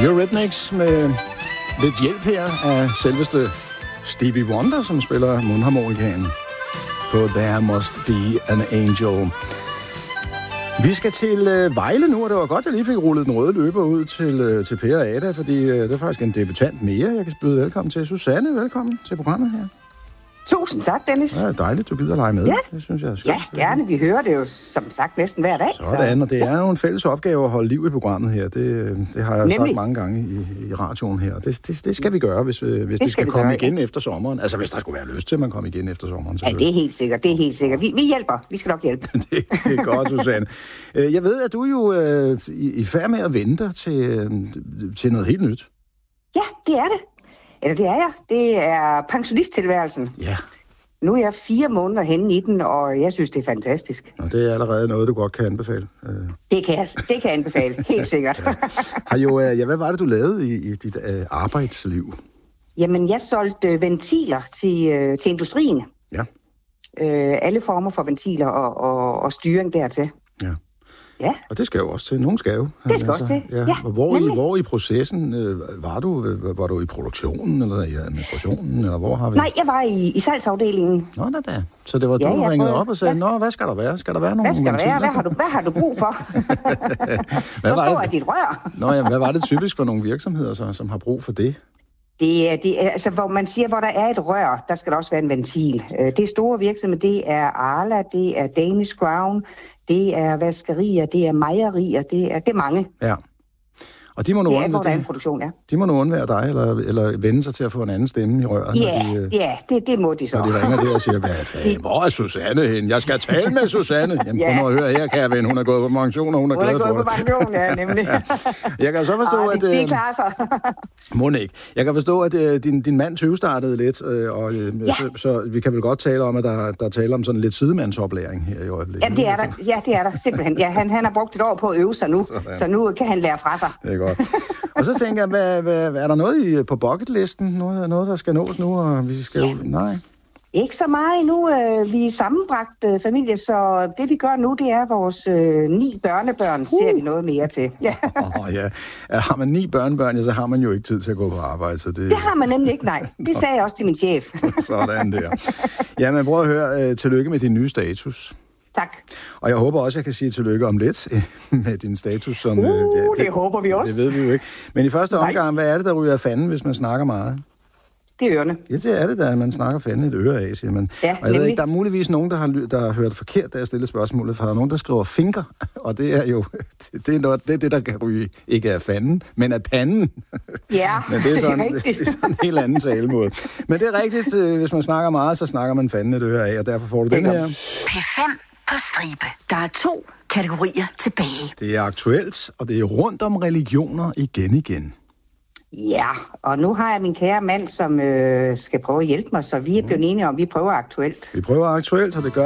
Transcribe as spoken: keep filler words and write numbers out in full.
Eurythmics med lidt hjælp her af selveste Stevie Wonder, som spiller mundharmonikaen på There Must Be an Angel. Vi skal til øh, Vejle nu, og det var godt, at jeg lige fik rullet den røde løber ud til, øh, til Per og Ada, fordi øh, det er faktisk en debutant mere. Jeg kan byde velkommen til Susanne. Velkommen til programmet her. Tusind tak, Dennis. Ja, det er dejligt, du gider lege med. Ja. Det synes jeg er skønt. Ja, gerne. Vi hører det jo, som sagt, næsten hver dag. Sådan, så. Og det er jo en fælles opgave at holde liv i programmet her. Det, det har jeg Nemlig. sagt mange gange i, i radioen her. Det, det, det skal vi gøre, hvis, hvis det, det skal, skal komme gøre, igen ja. efter sommeren. Altså, hvis der skulle være lyst til, at man kommer igen efter sommeren. Ja, det er helt sikkert. Det er helt sikkert. Vi, vi hjælper. Vi skal nok hjælpe. det, det er godt, Susanne. Jeg ved, at du jo er i færd med at vente til, til noget helt nyt. Ja, det er det. Eller det er jeg. Det er pensionisttilværelsen. Ja. Nu er jeg fire måneder henne i den, og jeg synes, det er fantastisk. Og det er allerede noget, du godt kan anbefale. Det kan jeg, det kan jeg anbefale, helt sikkert. ja. Har jo, ja, hvad var det, du lavede i, i dit uh, arbejdsliv? Jamen, jeg solgte ventiler til, uh, til industrien. Ja. Uh, alle former for ventiler og, og, og styring dertil. Ja. Ja. Og det skal jo også til. Nogen skal jo. Det skal også til, ja. ja. Og hvor, i, hvor i processen øh, var du? Var du i produktionen, eller i administrationen, eller hvor har vi? Nej, jeg var i, i salgsafdelingen. Nå, da da. Så det var ja, du, der ringede prøvede. op og sagde, ja. Nå, hvad skal der være? Skal der være nogle Hvad skal ventiler? der være? Hvad har du, hvad har du brug for? Forstår jeg dit rør? Nå, jamen, hvad var det typisk for nogle virksomheder, så, som har brug for det? Det er, det er, altså, hvor man siger, hvor der er et rør, der skal der også være en ventil. Det er store virksomheder, det er Arla, det er Danish Crown, det er vaskerier, det er mejerier, det er, det er mange. Ja. Og de må nu det er, undvære, hvor der er en produktion, ja. De må nu undvære dig, eller, eller vende sig til at få en anden stemme i røret. Ja, når de, ja det, det må de så. Når de ringer der og siger, hvad fanden, hvor er Susanne hen? Jeg skal tale med Susanne. Jamen, ja. prøv nu at høre her, kære ven. Hun er gået på pension, og hun er hun glad for det. Hun er gået på pension, ja, nemlig. Jeg kan så forstå, Arh, at... Det, det klarer sig. Må ikke. Jeg kan forstå, at uh, din, din mand tyve-startede lidt, øh, og, øh, ja. så, så vi kan vel godt tale om, at der, der taler om sådan lidt sidemandsoplæring her i øjeblikket. Ja, det er der. Ja, det er der simpelthen. Ja, han, han har brugt et år på at øve sig nu, sådan. Så nu kan han lære fra sig. Det er godt. Og så tænker jeg, hvad, hvad, er der noget i, på bucketlisten? Noget, noget, der skal nås nu, og vi skal... Ja. Nej. Ikke så meget endnu. Vi er sammenbragt øh, familie, så det vi gør nu, det er vores øh, ni børnebørn, uh. ser vi noget mere til. Ja. Oh, ja. Har man ni børnebørn, ja, så har man jo ikke tid til at gå på arbejde. Så det... det har man nemlig ikke, nej. Det sagde jeg også til min chef. Sådan der. Ja, men prøv at høre, uh, tillykke med din nye status. Tak. Og jeg håber også, jeg kan sige tillykke om lidt med din status. Som, uh, ja, det, det håber vi også. Det ved vi jo ikke. Men i første omgang, hvad er det, der ryger af fanden, hvis man snakker meget? Det er ørerne. Ja, det er det, da man snakker fanden et øre af, siger man. Ja, og jeg ved ikke, der er muligvis nogen, der har, der har hørt forkert, da jeg stillede spørgsmålet, for der er nogen, der skriver finger, og det er jo det er noget, det, er det der kan ryge ikke af fanden, men af panden. Ja, men det er sådan, det er rigtigt. Det er sådan en helt anden talemåde. Men det er rigtigt, hvis man snakker meget, så snakker man fanden et øre af, og derfor får du den her. P fem på stribe. Der er to kategorier tilbage. Det er aktuelt, og det er rundt om religioner igen igen. Ja, og nu har jeg min kære mand, som øh, skal prøve at hjælpe mig, så vi er blevet enige om, at vi prøver aktuelt. Vi prøver aktuelt, og det gør